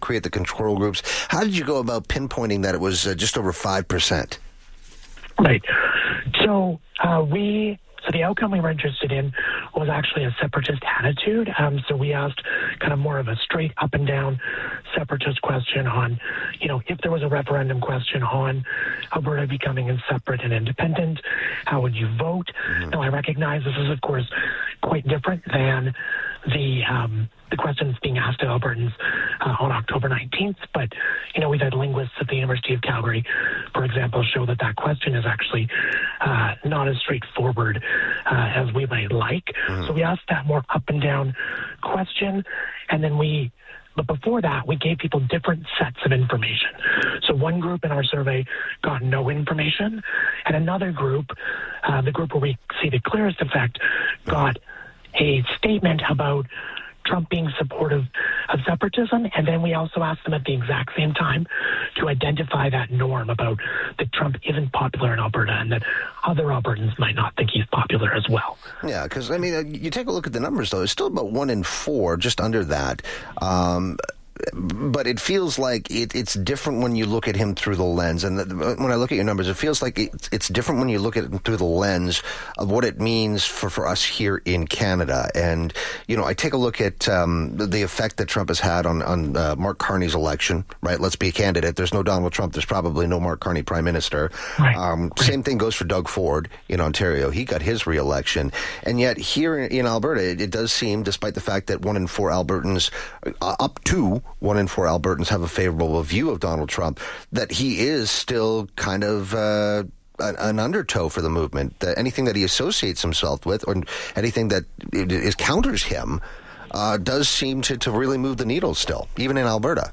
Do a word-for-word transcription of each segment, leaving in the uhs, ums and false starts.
create the control groups. How did you go about pinpointing that it was uh, just over five percent? Right. So uh, we... So the outcome we were interested in was actually a separatist attitude. Um, so we asked kind of more of a straight up and down separatist question on, you know, if there was a referendum question on Alberta becoming separate and independent, how would you vote? Mm-hmm. Now, I recognize this is, of course, quite different than the um, the questions being asked of Albertans uh, on October nineteenth. But, you know, we've had linguists at the University of Calgary, for example, show that that question is actually uh, not as straightforward uh, as we might like. Mm-hmm. So we asked that more up and down question. And then we, but before that, we gave people different sets of information. So one group in our survey got no information, and another group, uh, the group where we see the clearest effect, got a statement about Trump being supportive of separatism, and then we also asked them at the exact same time to identify that norm about that Trump isn't popular in Alberta and that other Albertans might not think he's popular as well. Yeah, because, I mean, you take a look at the numbers, though. It's still about one in four, just under that. Um But it feels like it, it's different when you look at him through the lens. And the, when I look at your numbers, it feels like it's, it's different when you look at him through the lens of what it means for, for us here in Canada. And, you know, I take a look at um, the, the effect that Trump has had on, on uh, Mark Carney's election, right? Let's be candid. There's no Donald Trump. There's probably no Mark Carney prime minister. Right. Um, right. Same thing goes for Doug Ford in Ontario. He got his re-election. And yet here in, in Alberta, it, it does seem, despite the fact that one in four Albertans, uh, up to one in four Albertans, have a favorable view of Donald Trump, that he is still kind of uh, an, an undertow for the movement. That anything that he associates himself with, or anything that is counters him, uh, does seem to, to really move the needle still, even in Alberta.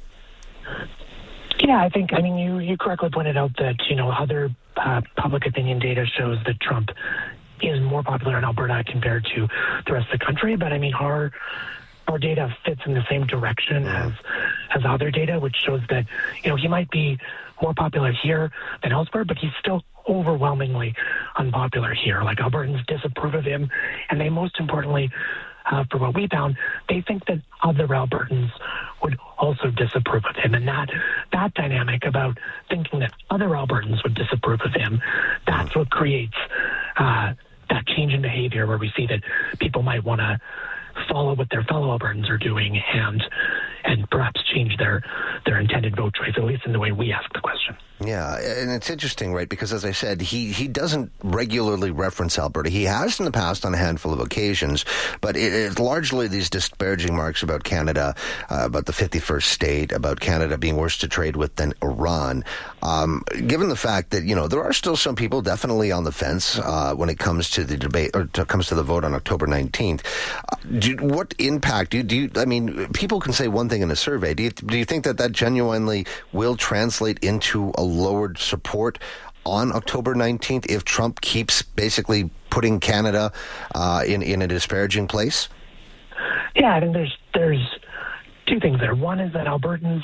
Yeah, I think, I mean, you, you correctly pointed out that, you know, other uh, public opinion data shows that Trump is more popular in Alberta compared to the rest of the country. But, I mean, our our data fits in the same direction as as other data, which shows that, you know, he might be more popular here than elsewhere, but he's still overwhelmingly unpopular here. Like, Albertans disapprove of him, and they, most importantly, uh, for what we found, they think that other Albertans would also disapprove of him. And that that dynamic about thinking that other Albertans would disapprove of him, that's what creates uh, that change in behavior where we see that people might want to follow what their fellow Albertans are doing and and perhaps change their their intended vote choice, at least in the way we ask the question. Yeah, and it's interesting, right, because as I said, he, he doesn't regularly reference Alberta. He has in the past on a handful of occasions, but it, it's largely these disparaging marks about Canada, uh, about the fifty-first state, about Canada being worse to trade with than Iran. Um, given the fact that, you know, there are still some people definitely on the fence uh, when it comes to the debate, or to, comes to the vote on October nineteenth, uh, do, what impact do you, do you, I mean, people can say one thing in a survey. Do you, do you think that that genuinely will translate into a lowered support on October nineteenth if Trump keeps basically putting Canada uh, in, in a disparaging place? Yeah, I think there's there's two things there. One is that Albertans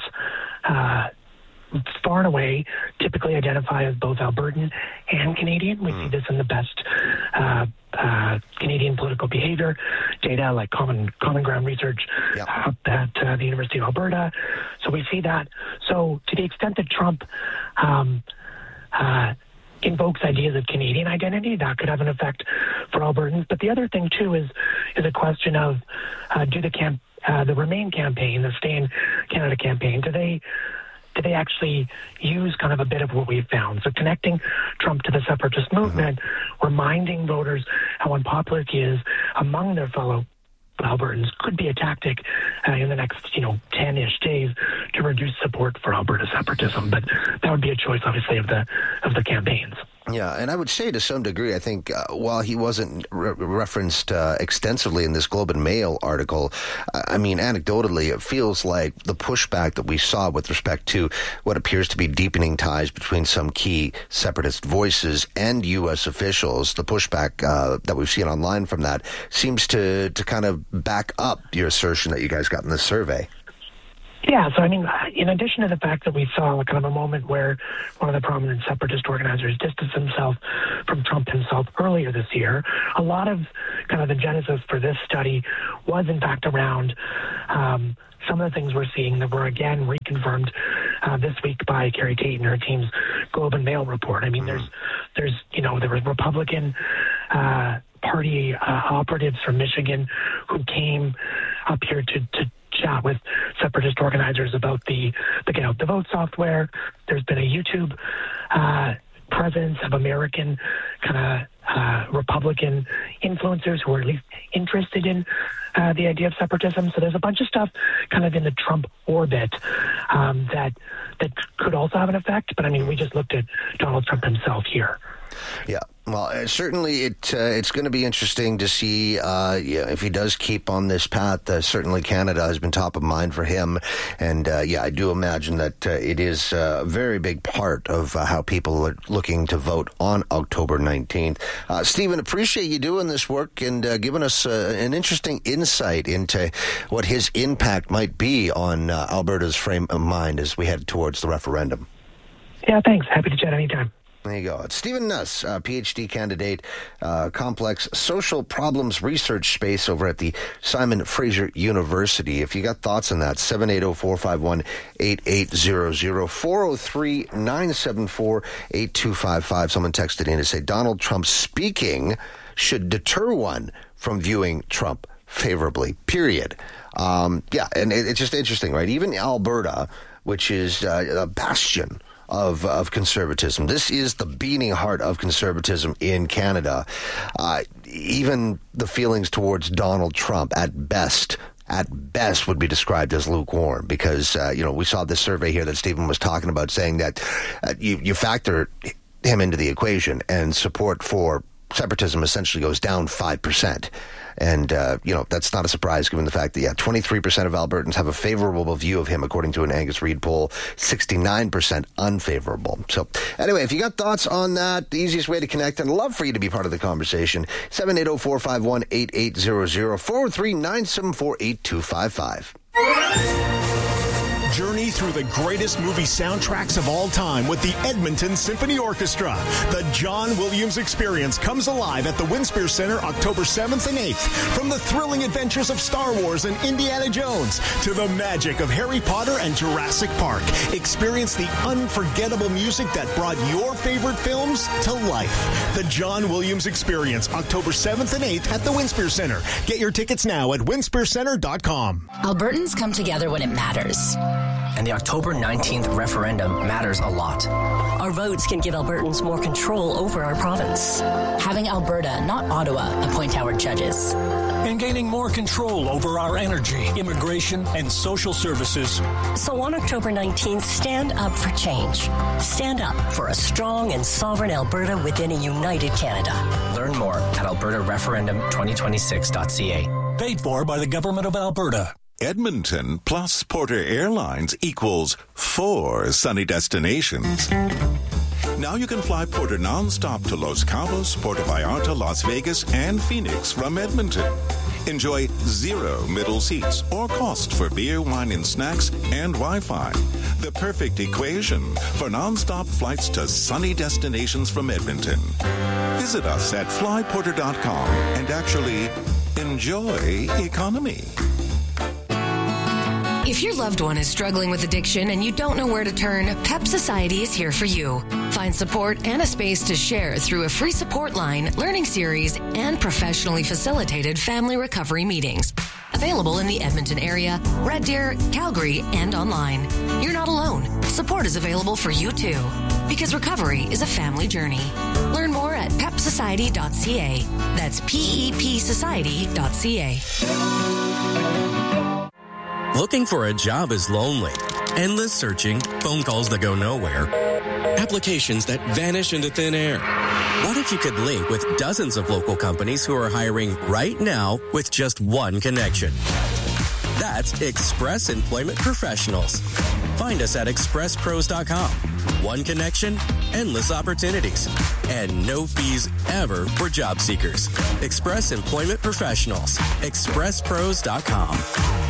uh, far and away typically identify as both Albertan and Canadian. We mm. see this in the best uh, uh, Canadian political behavior data, like Common Common Ground research yep. uh, at uh, the University of Alberta. So we see that. So to the extent that Trump um, uh, invokes ideas of Canadian identity, that could have an effect for Albertans. But the other thing too is is a question of uh, do the camp uh, the Remain campaign, the Stay in Canada campaign, do they do they actually use kind of a bit of what we've found? So connecting Trump to the separatist movement, mm-hmm. reminding voters how unpopular he is among their fellow Albertans could be a tactic uh, in the next, you know, ten-ish days to reduce support for Alberta separatism. But that would be a choice, obviously, of the of the campaigns. Yeah, and I would say to some degree, I think, uh, while he wasn't re- referenced uh, extensively in this Globe and Mail article, uh, I mean, anecdotally, it feels like the pushback that we saw with respect to what appears to be deepening ties between some key separatist voices and U S officials, the pushback uh, that we've seen online from that seems to, to kind of back up your assertion that you guys got in this survey. Yeah, so I mean, in addition to the fact that we saw kind of a moment where one of the prominent separatist organizers distanced himself from Trump himself earlier this year, a lot of kind of the genesis for this study was in fact around um, some of the things we're seeing that were again reconfirmed uh, this week by Carrie Tate and her team's Globe and Mail report. I mean, there's, there's, you know, there was Republican uh, Party uh, operatives from Michigan who came up here to, to chat with separatist organizers about the, the Get Out the Vote software. There's been a YouTube uh, presence of American kind of uh, Republican influencers who are at least interested in uh, the idea of separatism. So there's a bunch of stuff kind of in the Trump orbit um, that that could also have an effect. But I mean, we just looked at Donald Trump himself here. Yeah, well, uh, certainly it uh, it's going to be interesting to see uh, yeah, if he does keep on this path. Uh, certainly Canada has been top of mind for him. And, uh, yeah, I do imagine that uh, it is a very big part of uh, how people are looking to vote on October nineteenth. Uh, Stephen, appreciate you doing this work and uh, giving us uh, an interesting insight into what his impact might be on uh, Alberta's frame of mind as we head towards the referendum. Yeah, thanks. Happy to chat anytime. There you go. It's Stephen Nuss, uh, P H D candidate, uh, complex social problems research space over at the Simon Fraser University. If you got thoughts on that, seven eight zero, four five one, eight eight zero zero, four oh three, nine seven four, eight two five five. Someone texted in to say Donald Trump speaking should deter one from viewing Trump favorably, period. Um, yeah, and it, it's just interesting, right? Even Alberta, which is uh, a bastion Of, of conservatism. This is the beating heart of conservatism in Canada. Uh, even the feelings towards Donald Trump, at best, at best would be described as lukewarm because, uh, you know, we saw this survey here that Stephen was talking about saying that uh, you, you factor him into the equation and support for separatism essentially goes down five percent. And, uh, you know, that's not a surprise given the fact that, yeah, twenty-three percent of Albertans have a favorable view of him, according to an Angus Reid poll, sixty-nine percent unfavorable. So, anyway, if you got thoughts on that, the easiest way to connect, and I'd love for you to be part of the conversation, seven eight zero, four five one, eight eight zero zero, four oh three, nine seven four, eight two five five. Journey through the greatest movie soundtracks of all time with the Edmonton Symphony Orchestra. The John Williams Experience comes alive at the Winspear Center October seventh and eighth. From the thrilling adventures of Star Wars and Indiana Jones to the magic of Harry Potter and Jurassic Park, experience the unforgettable music that brought your favorite films to life. The John Williams Experience, October seventh and eighth at the Winspear Center. Get your tickets now at winspear center dot com. Albertans come together when it matters. And the October nineteenth referendum matters a lot. Our votes can give Albertans more control over our province. Having Alberta, not Ottawa, appoint our judges. And gaining more control over our energy, immigration, and social services. So on October nineteenth, stand up for change. Stand up for a strong and sovereign Alberta within a united Canada. Learn more at alberta referendum twenty twenty-six dot c a. Paid for by the Government of Alberta. Edmonton plus Porter Airlines equals four sunny destinations. Now you can fly Porter nonstop to Los Cabos, Puerto Vallarta, Las Vegas, and Phoenix from Edmonton. Enjoy zero middle seats or cost for beer, wine, and snacks and Wi-Fi. The perfect equation for nonstop flights to sunny destinations from Edmonton. Visit us at fly porter dot com and actually enjoy economy. If your loved one is struggling with addiction and you don't know where to turn, PEP Society is here for you. Find support and a space to share through a free support line, learning series, and professionally facilitated family recovery meetings. Available in the Edmonton area, Red Deer, Calgary, and online. You're not alone. Support is available for you too. Because recovery is a family journey. Learn more at pep society dot c a. That's P E P society dot c a. Looking for a job is lonely. Endless searching, phone calls that go nowhere, applications that vanish into thin air. What if you could link with dozens of local companies who are hiring right now with just one connection? That's Express Employment Professionals. Find us at express pros dot com. One connection, endless opportunities, and no fees ever for job seekers. Express Employment Professionals. express pros dot com. Air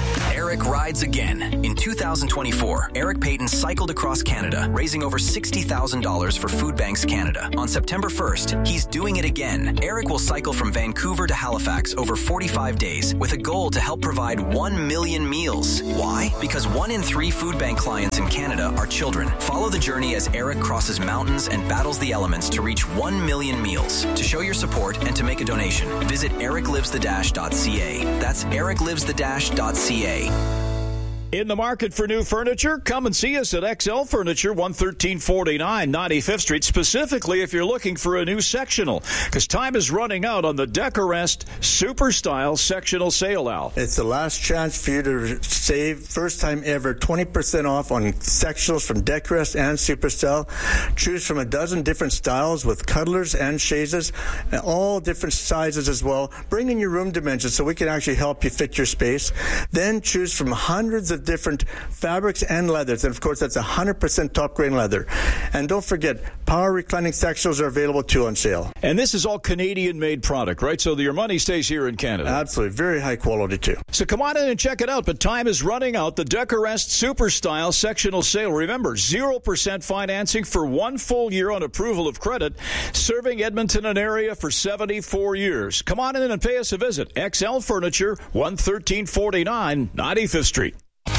Eric rides again. In two thousand twenty-four, Eric Payton cycled across Canada, raising over sixty thousand dollars for Food Banks Canada. On September first, he's doing it again. Eric will cycle from Vancouver to Halifax over forty-five days with a goal to help provide one million meals. Why? Because one in three Food Bank clients in Canada are children. Follow the journey as Eric crosses mountains and battles the elements to reach one million meals. To show your support and to make a donation, visit eric lives the dash dot c a. That's eric lives the dash dot c a. In the market for new furniture? Come and see us at X L Furniture, one thirteen forty-nine ninety-fifth Street, specifically if you're looking for a new sectional, because time is running out on the Decorest Super Style Sectional Sale, Al. It's the last chance for you to save, first time ever, twenty percent off on sectionals from Decorest and Super Style. Choose from a dozen different styles with cuddlers and chaises, and all different sizes as well. Bring in your room dimensions so we can actually help you fit your space. Then choose from hundreds of different fabrics and leathers, and of course that's one hundred percent top grain leather. And don't forget, power reclining sectionals are available too on sale. And this is all Canadian made product, right? So your money stays here in Canada. Absolutely, very high quality too. So come on in and check it out, but time is running out. The Decorest Super Style Sectional Sale. Remember, zero percent financing for one full year on approval of credit, serving Edmonton and area for seventy-four years. Come on in and pay us a visit. X L Furniture, one thirteen forty-nine ninety-fifth Street.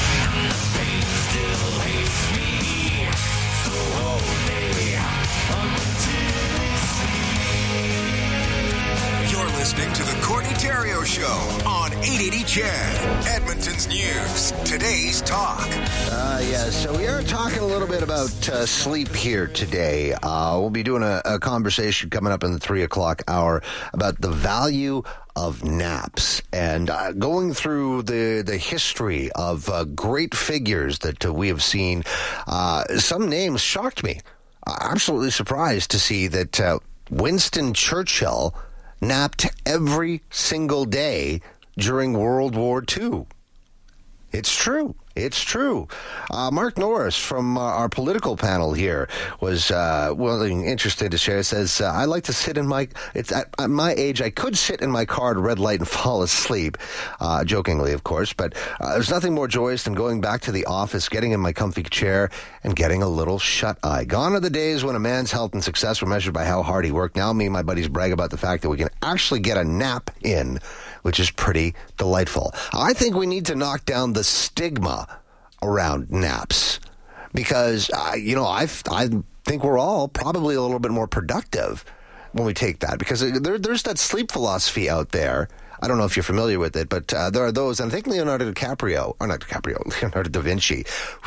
Listening to the Courtney Theriault Show on eight eighty C H E D, Edmonton's news, today's talk. Uh, yeah, so we are talking a little bit about uh, sleep here today. Uh, we'll be doing a, a conversation coming up in the three o'clock hour about the value of naps and uh, going through the, the history of uh, great figures that uh, we have seen. Uh, some names shocked me. Uh, absolutely surprised to see that uh, Winston Churchill napped every single day during World War Two. It's true. It's true. Uh, Mark Norris from uh, our political panel here was uh, willing, interested to share. Says, uh, I like to sit in my, it's at, at my age, I could sit in my car at a red light and fall asleep, uh, jokingly, of course, but uh, there's nothing more joyous than going back to the office, getting in my comfy chair, and getting a little shut-eye. Gone are the days when a man's health and success were measured by how hard he worked. Now me and my buddies brag about the fact that we can actually get a nap in, which is pretty delightful. I think we need to knock down the stigma around naps because, uh, you know, I I think we're all probably a little bit more productive when we take that because there, there's that sleep philosophy out there. I don't know if you're familiar with it, but uh, there are those, and I think Leonardo DiCaprio, or not DiCaprio, Leonardo da Vinci,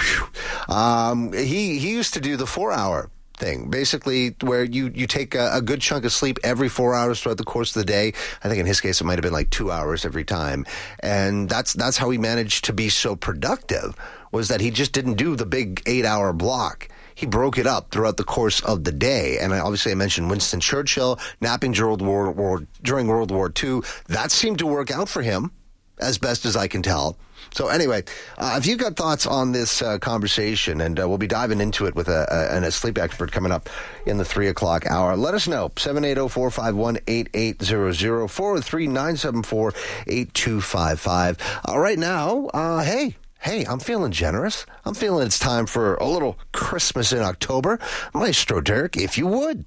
um, he, he used to do the four-hour thing, basically where you, you take a, a good chunk of sleep every four hours throughout the course of the day. I think in his case it might have been like two hours every time. And that's that's how he managed to be so productive, was that he just didn't do the big eight-hour block. He broke it up throughout the course of the day. And I, obviously I mentioned Winston Churchill napping during World War, during World War Two. That seemed to work out for him, as best as I can tell. So anyway, uh, if you've got thoughts on this uh, conversation, and uh, we'll be diving into it with a, a, a sleep expert coming up in the three o'clock hour, let us know. seven eight zero, four five one, eight eight zero zero, four oh three, nine seven four, eight two five five. Uh, right now, uh, hey, hey, I'm feeling generous. I'm feeling it's time for a little Christmas in October. Maestro Dirk, if you would.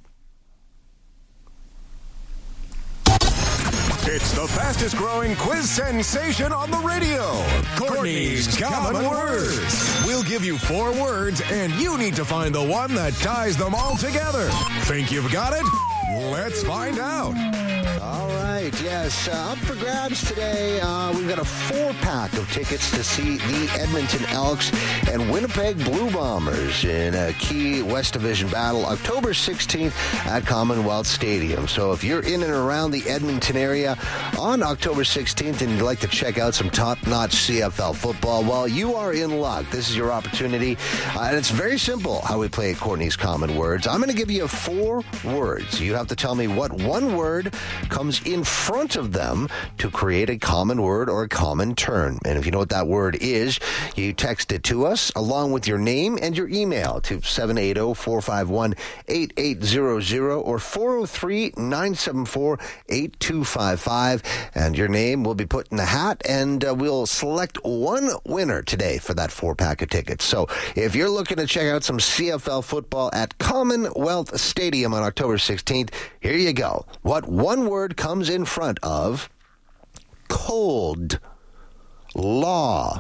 It's the fastest growing quiz sensation on the radio. Courtney's Common Words. We'll give you four words, and you need to find the one that ties them all together. Think you've got it? Let's find out. All right, yes. Uh, up for grabs today, uh, we've got a four-pack of tickets to see the Edmonton Elks and Winnipeg Blue Bombers in a key West Division battle October sixteenth at Commonwealth Stadium. So if you're in and around the Edmonton area on October sixteenth and you'd like to check out some top-notch C F L football, well, you are in luck. This is your opportunity. Uh, and it's very simple how we play at Courtney's Common Words. I'm going to give you four words. You have to tell me what one word comes in front of them to create a common word or a common term. And if you know what that word is, you text it to us along with your name and your email to seven eight zero, four five one, eight eight zero zero or four oh three, nine seven four, eight two five five. And your name will be put in the hat, and uh, we'll select one winner today for that four-pack of tickets. So if you're looking to check out some C F L football at Commonwealth Stadium on October sixteenth, here you go. What one word comes in front of cold, law,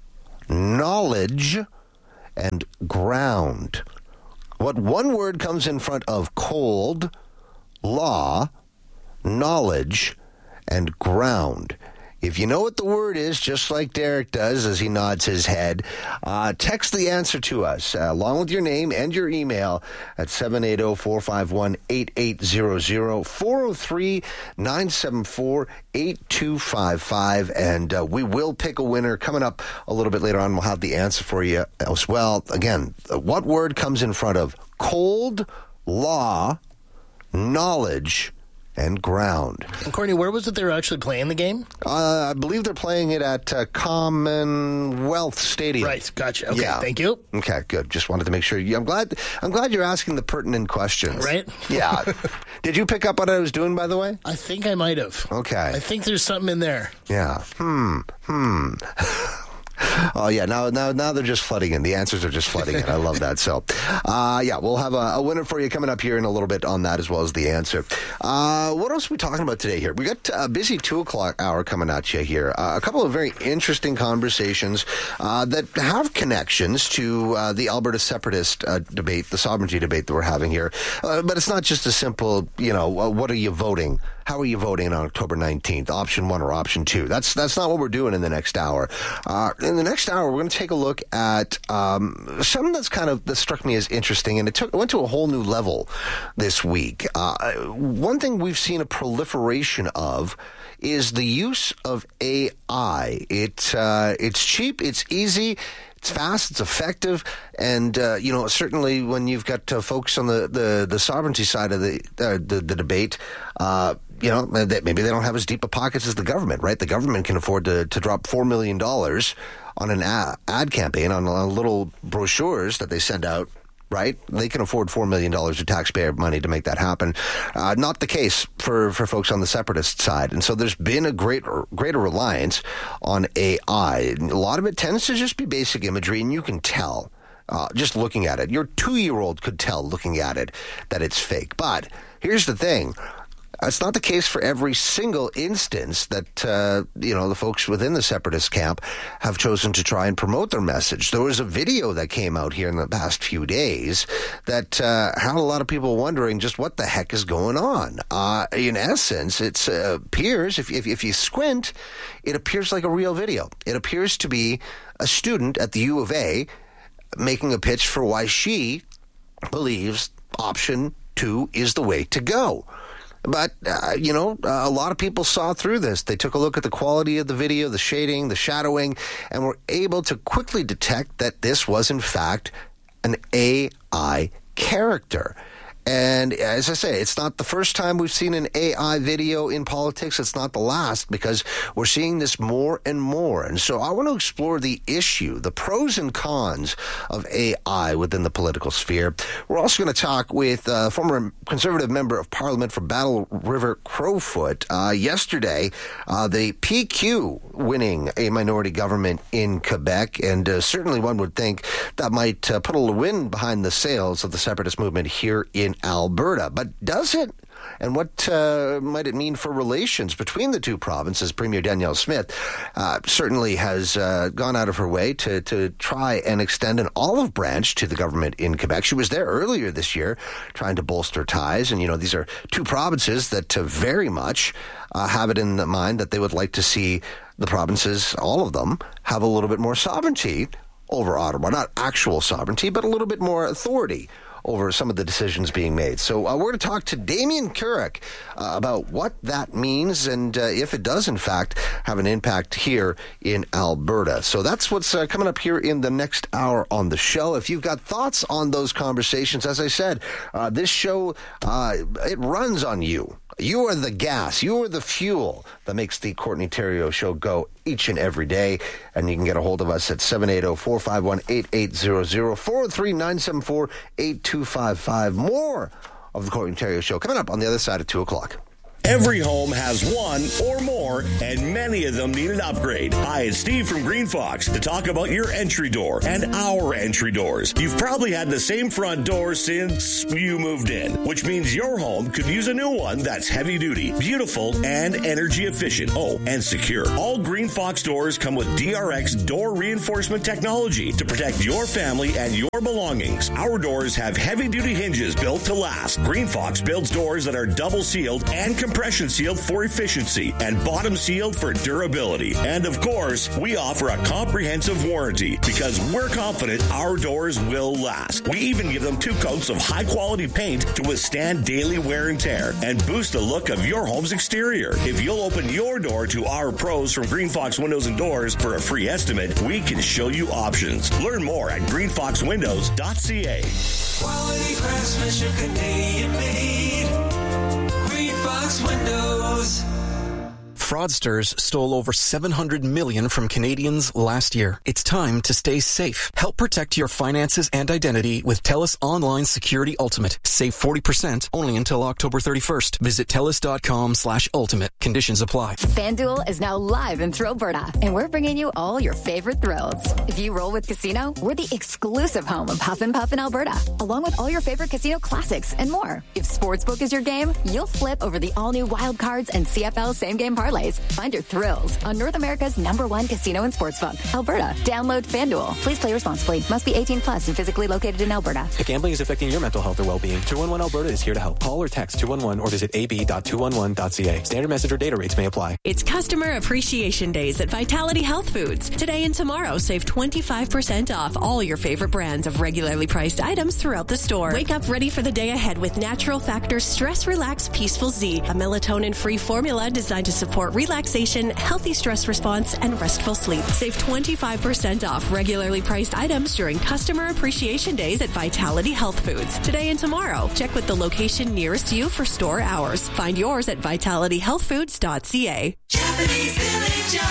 knowledge, and ground? What one word comes in front of cold, law, knowledge, and ground? If you know what the word is, just like Derek does as he nods his head, uh, text the answer to us uh, along with your name and your email at seven eight zero, four five one, eight eight zero zero, four oh three, nine seven four, eight two five five. And uh, we will pick a winner coming up a little bit later on. We'll have the answer for you as well. Again, what word comes in front of cold, law, knowledge, and ground? And Courtney, where was it they were actually playing the game? Uh, I believe they're playing it at uh, Commonwealth Stadium. Right, gotcha. Okay, yeah. Thank you. Okay, good. Just wanted to make sure. You, I'm glad. I'm glad you're asking the pertinent questions. Right? Yeah. Did you pick up what I was doing, by the way? I think I might have. Okay. I think there's something in there. Yeah. Hmm. Hmm. Oh, yeah, now now now they're just flooding in. The answers are just flooding in. I love that. So, uh, yeah, we'll have a, a winner for you coming up here in a little bit on that as well as the answer. Uh, what else are we talking about today here? We got a busy two o'clock hour coming at you here. Uh, a couple of very interesting conversations uh, that have connections to uh, the Alberta separatist uh, debate, the sovereignty debate that we're having here. Uh, but it's not just a simple, you know, uh, what are you voting? How are you voting on October nineteenth? Option one or option two? That's that's not what we're doing in the next hour. Uh, in the next hour, we're going to take a look at um, something that's kind of that struck me as interesting, and it took it went to a whole new level this week. Uh, one thing we've seen a proliferation of is the use of A I. It uh, it's cheap, it's easy. It's fast, it's effective, and, uh, you know, certainly when you've got uh, folks on the, the, the sovereignty side of the uh, the, the debate, uh, you know, they, maybe they don't have as deep a pockets as the government, right? The government can afford to, to drop four million dollars on an ad, ad campaign, on, on little brochures that they send out. Right? They can afford four million dollars of taxpayer money to make that happen. Uh, not the case for, for folks on the separatist side. And so there's been a great, greater reliance on A I. A lot of it tends to just be basic imagery, and you can tell uh, just looking at it. Your two-year-old could tell looking at it that it's fake. But here's the thing. It's not the case for every single instance that, uh, you know, the folks within the separatist camp have chosen to try and promote their message. There was a video that came out here in the past few days that uh, had a lot of people wondering just what the heck is going on. Uh, in essence, it uh, appears, if, if, if you squint, it appears like a real video. It appears to be a student at the U of A making a pitch for why she believes option two is the way to go. But, uh, you know, uh, a lot of people saw through this. They took a look at the quality of the video, the shading, the shadowing, and were able to quickly detect that this was, in fact, an A I character. And as I say, it's not the first time we've seen an A I video in politics. It's not the last, because we're seeing this more and more. And so I want to explore the issue, the pros and cons of A I within the political sphere. We're also going to talk with a former Conservative member of Parliament for Battle River Crowfoot. Uh, yesterday, uh, the P Q winning a minority government in Quebec, and uh, certainly one would think that might uh, put a little wind behind the sails of the separatist movement here in Alberta. But does it? And what uh, might it mean for relations between the two provinces? Premier Danielle Smith uh, certainly has uh, gone out of her way to, to try and extend an olive branch to the government in Quebec. She was there earlier this year trying to bolster ties. And, you know, these are two provinces that uh, very much uh, have it in mind that they would like to see the provinces, all of them, have a little bit more sovereignty over Ottawa. Not actual sovereignty, but a little bit more authority over some of the decisions being made. So uh, we're going to talk to Damien Carrick uh, about what that means and uh, if it does, in fact, have an impact here in Alberta. So that's what's uh, coming up here in the next hour on the show. If you've got thoughts on those conversations, as I said, uh, this show, uh, it runs on you. You are the gas. You are the fuel that makes the Courtney Theriault Show go each and every day. And you can get a hold of us at seven eight zero, four five one, eight eight zero zero, four oh three, nine seven four, eight two five five. More of the Courtney Theriault Show coming up on the other side at two o'clock. Every home has one or more, and many of them need an upgrade. Hi, it's Steve from Green Fox to talk about your entry door and our entry doors. You've probably had the same front door since you moved in, which means your home could use a new one that's heavy duty, beautiful, and energy efficient. Oh, and secure. All Green Fox doors come with D R X door reinforcement technology to protect your family and your belongings. Our doors have heavy duty hinges built to last. Green Fox builds doors that are double sealed and compression sealed for efficiency and bottom sealed for durability. And of course, we offer a comprehensive warranty because we're confident our doors will last. We even give them two coats of high quality paint to withstand daily wear and tear and boost the look of your home's exterior. If you'll open your door to our pros from Green Fox Windows and Doors for a free estimate, we can show you options. Learn more at green fox windows dot c a. Quality craftsmanship, Canadian made. Green Fox Windows. Fraudsters stole over seven hundred million dollars from Canadians last year. It's time to stay safe. Help protect your finances and identity with TELUS Online Security Ultimate. Save forty percent only until October thirty-first. Visit telus.com slash ultimate. Conditions apply. FanDuel is now live in Thrillberta, and we're bringing you all your favorite thrills. If you roll with Casino, we're the exclusive home of Huff and Puff in Alberta, along with all your favorite casino classics and more. If Sportsbook is your game, you'll flip over the all-new Wild Cards and C F L same-game parlays. Find your thrills on North America's number one casino and sportsbook, Alberta. Download FanDuel. Please play responsibly. Must be eighteen plus and physically located in Alberta. If gambling is affecting your mental health or well-being, two one one Alberta is here to help. Call or text two one one or visit a b dot two one one dot c a. Standard message or data rates may apply. It's Customer Appreciation Days at Vitality Health Foods. Today and tomorrow, save twenty-five percent off all your favorite brands of regularly priced items throughout the store. Wake up ready for the day ahead with Natural Factors Stress Relax Peaceful Z, a melatonin-free formula designed to support relaxation, healthy stress response, and restful sleep. Save twenty-five percent off regularly priced items during Customer Appreciation Days at Vitality Health Foods. Today and tomorrow. Check with the location nearest you for store hours. Find yours at vitality health foods dot c a. Japanese Village.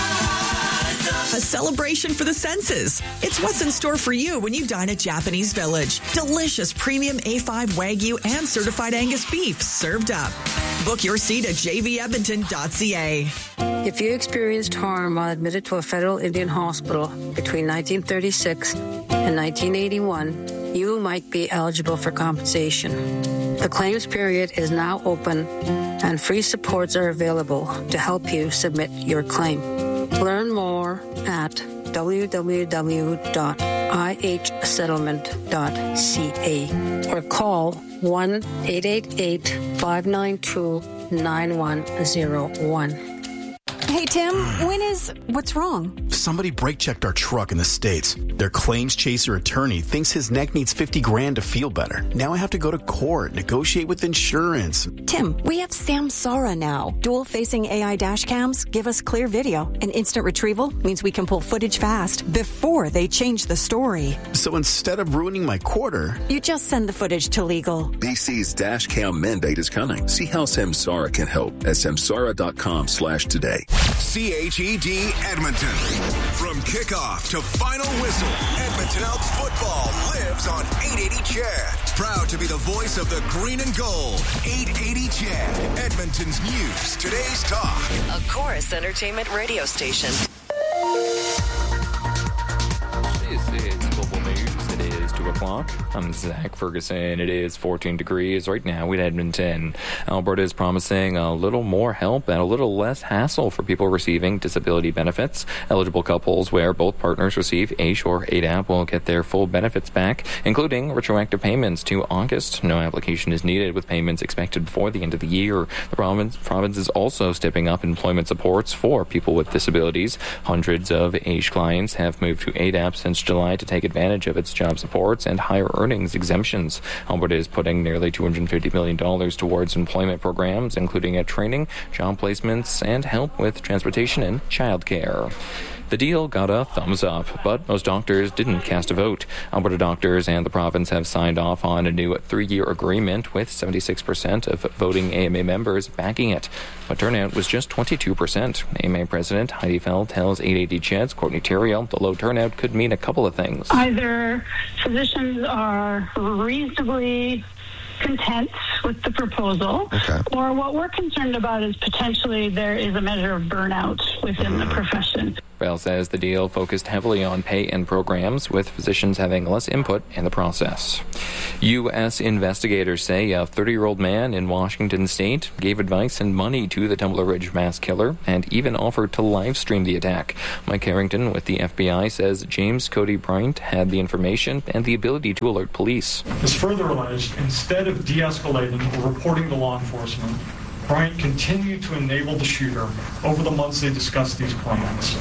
A celebration for the senses. It's what's in store for you when you dine at Japanese Village. Delicious premium A five Wagyu and certified Angus beef served up. Book your seat at j v edmonton dot c a. If you experienced harm while admitted to a federal Indian hospital between nineteen thirty-six and nineteen eighty-one, you might be eligible for compensation. The claims period is now open and free supports are available to help you submit your claim. Learn more at w w w dot i h settlement dot c a or call one eight eight eight, five nine two, nine one zero one. Hey, Tim, when is... What's wrong? Somebody brake-checked our truck in the States. Their claims chaser attorney thinks his neck needs fifty grand to feel better. Now I have to go to court, negotiate with insurance. Tim, we have Samsara now. Dual-facing A I dash cams give us clear video, and instant retrieval means we can pull footage fast before they change the story. So instead of ruining my quarter... You just send the footage to legal. B C's dash cam mandate is coming. See how Samsara can help at samsara.com slash today. C H E D Edmonton. From kickoff to final whistle, Edmonton Elks football lives on eight eighty C H E D. Proud to be the voice of the green and gold. eight eighty C H E D, Edmonton's news, today's talk. A Chorus Entertainment radio station. This is Global News. It is two o'clock. I'm Zach Ferguson. It is fourteen degrees right now in Edmonton. Alberta is promising a little more help and a little less hassle for people receiving disability benefits. Eligible couples where both partners receive A I S H or A D A P will get their full benefits back, including retroactive payments to August. No application is needed with payments expected before the end of the year. The province, province is also stepping up employment supports for people with disabilities. Hundreds of A I S H clients have moved to A D A P since July to take advantage of its job supports and higher earnings exemptions. Alberta is putting nearly two hundred fifty million dollars towards employment programs, including at training, job placements, and help with transportation and childcare. The deal got a thumbs up, but most doctors didn't cast a vote. Alberta doctors and the province have signed off on a new three-year agreement with seventy-six percent of voting A M A members backing it. But turnout was just twenty-two percent. A M A President Heidi Fell tells eight eighty C H E D's Courtney Theriault the low turnout could mean a couple of things. Either physicians are reasonably content with the proposal, okay. or what we're concerned about is potentially there is a measure of burnout within the profession. Bell says the deal focused heavily on pay and programs, with physicians having less input in the process. U S investigators say a thirty-year-old man in Washington state gave advice and money to the Tumbler Ridge mass killer and even offered to live stream the attack. Mike Harrington with the F B I says James Cody Bryant had the information and the ability to alert police. As further alleged, instead of de-escalating or reporting to law enforcement, Bryant continued to enable the shooter over the months they discussed these plans.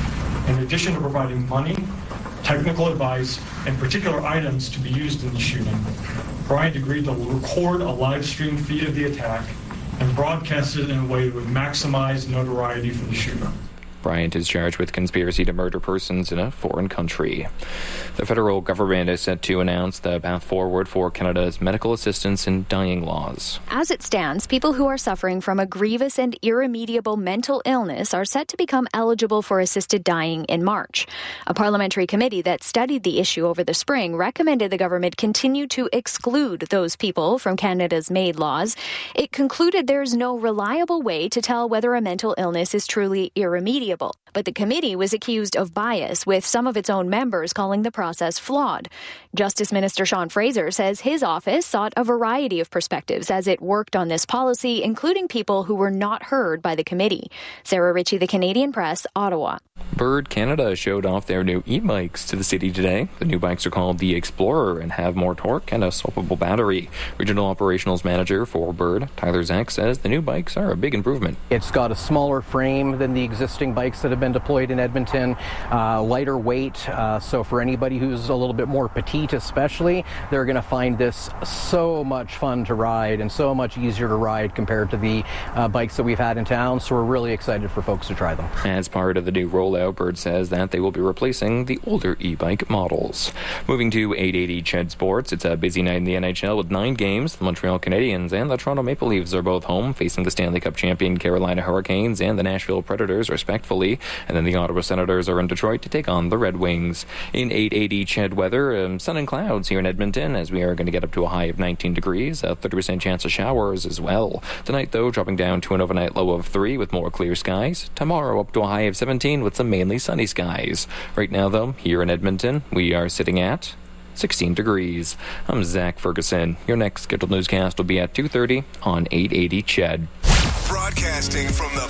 In addition to providing money, technical advice, and particular items to be used in the shooting, Bryant agreed to record a live stream feed of the attack and broadcast it in a way that would maximize notoriety for the shooter. Bryant is charged with conspiracy to murder persons in a foreign country. The federal government is set to announce the path forward for Canada's medical assistance in dying laws. As it stands, people who are suffering from a grievous and irremediable mental illness are set to become eligible for assisted dying in March. A parliamentary committee that studied the issue over the spring recommended the government continue to exclude those people from Canada's MAID laws. It concluded there's no reliable way to tell whether a mental illness is truly irremediable. But the committee was accused of bias, with some of its own members calling the process flawed. Justice Minister Sean Fraser says his office sought a variety of perspectives as it worked on this policy, including people who were not heard by the committee. Sarah Ritchie, The Canadian Press, Ottawa. Bird Canada showed off their new e-bikes to the city today. The new bikes are called the Explorer and have more torque and a swappable battery. Regional Operations Manager for Bird, Tyler Zach, says the new bikes are a big improvement. It's got a smaller frame than the existing bikes that have been deployed in Edmonton, uh, lighter weight, uh, so for anybody who's a little bit more petite especially, they're going to find this so much fun to ride and so much easier to ride compared to the uh, bikes that we've had in town, so we're really excited for folks to try them. As part of the new rollout, Bird says that they will be replacing the older e-bike models. Moving to eight eighty C H E D Sports, it's a busy night in the N H L with nine games. The Montreal Canadiens and the Toronto Maple Leafs are both home, facing the Stanley Cup champion Carolina Hurricanes and the Nashville Predators, respectfully. And then the Ottawa Senators are in Detroit to take on the Red Wings. In eight eighty C H E D weather, um, sun and clouds here in Edmonton, as we are going to get up to a high of nineteen degrees, a thirty percent chance of showers as well. Tonight, though, dropping down to an overnight low of three with more clear skies. Tomorrow, up to a high of seventeen with some mainly sunny skies. Right now, though, here in Edmonton, we are sitting at sixteen degrees. I'm Zach Ferguson. Your next scheduled newscast will be at two thirty on eight eighty C H E D. Broadcasting from the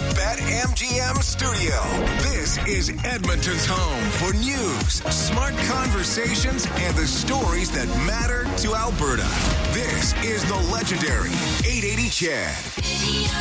BetMGM studio, this is Edmonton's home for news, smart conversations, and the stories that matter to Alberta. This is the legendary eight eighty C H E D.